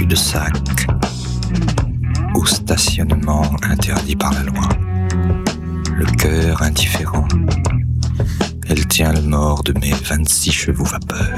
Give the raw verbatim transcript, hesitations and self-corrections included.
cul-de-sac, au stationnement interdit par la loi, le cœur indifférent. Elle tient le mort de mes vingt-six chevaux vapeur.